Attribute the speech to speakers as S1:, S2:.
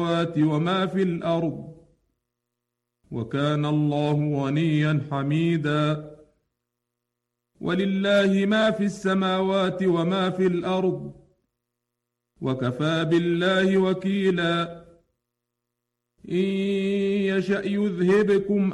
S1: وما في الأرض وكان الله غنيا حميدا ولله ما في السماوات وما في الأرض وكفى بالله وكيلا إن يشأ يذهبكم